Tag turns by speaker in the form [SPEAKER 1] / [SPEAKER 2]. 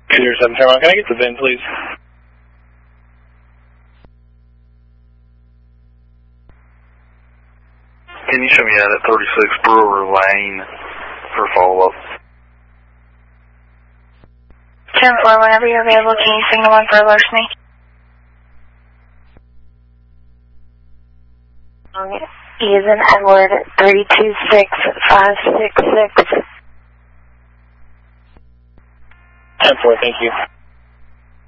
[SPEAKER 1] 207 Paramount, can I get the VIN, please?
[SPEAKER 2] Can you show me out at 36 Brewer Lane for follow-up?
[SPEAKER 3] 10-4, whenever you're available, can you signal one for larceny? E is in Edward, 326566.
[SPEAKER 1] 10-4, thank you.